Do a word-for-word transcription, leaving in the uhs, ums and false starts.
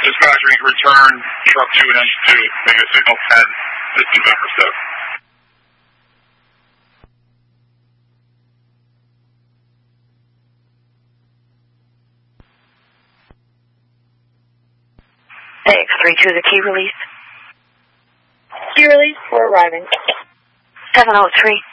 Dispatcher, return truck two and engine two. Make a signal ten. This is November seven. X three two, the key release. Key release, we're arriving. seven oh three.